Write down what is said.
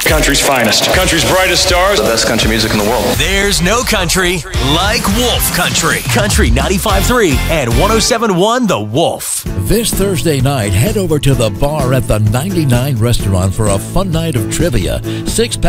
country's finest, country's brightest stars, the best country music in the world. There's no country like Wolf Country. Country 95.3 and 107.1 The Wolf. This Thursday night, head over to the bar at the 99 Restaurant for a fun night of trivia. 6